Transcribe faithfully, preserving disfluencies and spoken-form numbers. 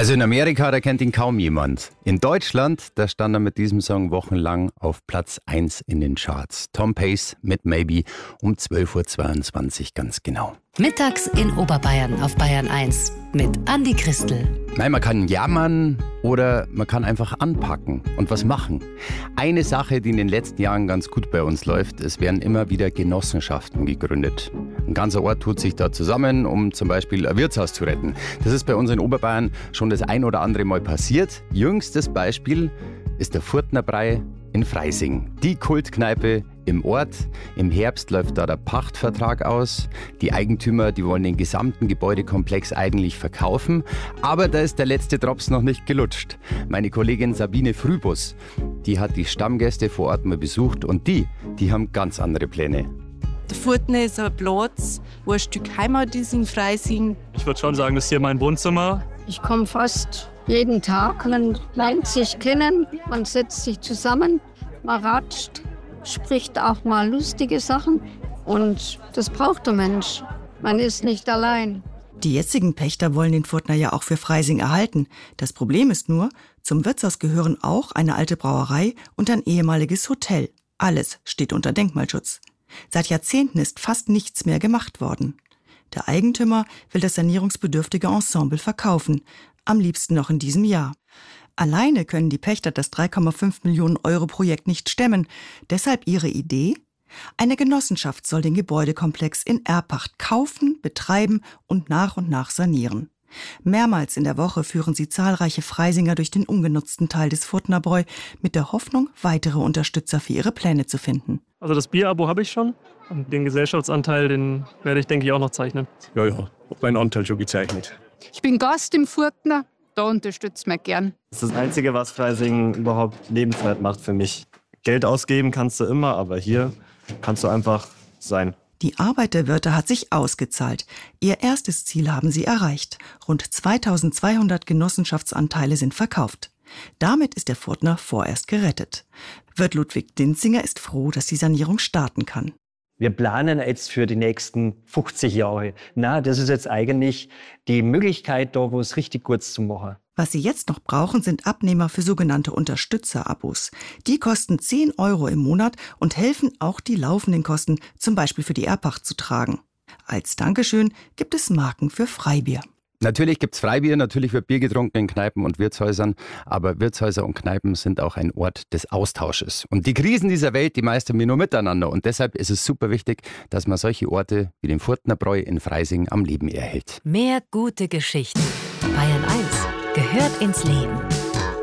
Also in Amerika, da kennt ihn kaum jemand. In Deutschland, da stand er mit diesem Song wochenlang auf Platz eins in den Charts. Tom Pace mit Maybe um zwölf Uhr zweiundzwanzig ganz genau. Mittags in Oberbayern auf Bayern eins mit Andi Christel. Nein, man kann jammern oder man kann einfach anpacken und was machen. Eine Sache, die in den letzten Jahren ganz gut bei uns läuft, es werden immer wieder Genossenschaften gegründet. Ein ganzer Ort tut sich da zusammen, um zum Beispiel ein Wirtshaus zu retten. Das ist bei uns in Oberbayern schon das ein oder andere Mal passiert. Jüngstes Beispiel ist der Furtnerbrei in Freising. Die Kultkneipe im Ort. Im Herbst läuft da der Pachtvertrag aus. Die Eigentümer, die wollen den gesamten Gebäudekomplex eigentlich verkaufen. Aber da ist der letzte Drops noch nicht gelutscht. Meine Kollegin Sabine Frühbus, die hat die Stammgäste vor Ort mal besucht und die, die haben ganz andere Pläne. Der Furtner ist ein Platz, wo ein Stück Heimat ist in Freising. Ich würde schon sagen, das ist hier mein Wohnzimmer. Ich komme fast jeden Tag. Man lernt sich kennen, man setzt sich zusammen, man ratscht, spricht auch mal lustige Sachen. Und das braucht der Mensch. Man ist nicht allein. Die jetzigen Pächter wollen den Furtner ja auch für Freising erhalten. Das Problem ist nur, zum Wirtshaus gehören auch eine alte Brauerei und ein ehemaliges Hotel. Alles steht unter Denkmalschutz. Seit Jahrzehnten ist fast nichts mehr gemacht worden. Der Eigentümer will das sanierungsbedürftige Ensemble verkaufen, am liebsten noch in diesem Jahr. Alleine können die Pächter das drei Komma fünf Millionen Euro Projekt nicht stemmen. Deshalb ihre Idee? Eine Genossenschaft soll den Gebäudekomplex in Erbpacht kaufen, betreiben und nach und nach sanieren. Mehrmals in der Woche führen sie zahlreiche Freisinger durch den ungenutzten Teil des Furtnerbräu mit der Hoffnung, weitere Unterstützer für ihre Pläne zu finden. Also das Bierabo habe ich schon. Und den Gesellschaftsanteil, den werde ich, denke ich, auch noch zeichnen. Ja, ja, habe meinen Anteil schon gezeichnet. Ich bin Gast im Furtner, da unterstützt mich gern. Das ist das Einzige, was Freising überhaupt lebenswert macht für mich. Geld ausgeben kannst du immer, aber hier kannst du einfach sein. Die Arbeit der Wirte hat sich ausgezahlt. Ihr erstes Ziel haben sie erreicht. Rund zweitausendzweihundert Genossenschaftsanteile sind verkauft. Damit ist der Furtner vorerst gerettet. Wirt Ludwig Dinzinger ist froh, dass die Sanierung starten kann. Wir planen jetzt für die nächsten fünfzig Jahre. Na, das ist jetzt eigentlich die Möglichkeit, da wo es richtig gut zu machen. Was sie jetzt noch brauchen, sind Abnehmer für sogenannte Unterstützerabos. Die kosten zehn Euro im Monat und helfen auch, die laufenden Kosten, zum Beispiel für die Erbpacht, zu tragen. Als Dankeschön gibt es Marken für Freibier. Natürlich gibt's Freibier, natürlich wird Bier getrunken in Kneipen und Wirtshäusern, aber Wirtshäuser und Kneipen sind auch ein Ort des Austausches. Und die Krisen dieser Welt, die meistern wir nur miteinander und deshalb ist es super wichtig, dass man solche Orte wie den Furtnerbräu in Freising am Leben erhält. Mehr gute Geschichten. Bayern eins gehört ins Leben.